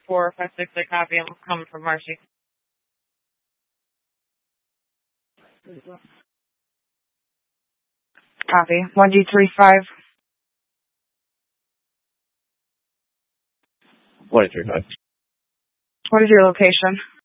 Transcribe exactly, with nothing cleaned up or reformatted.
four five six, a copy. I'm coming from Marcy. Copy. one G three five. one G three five. What is your location?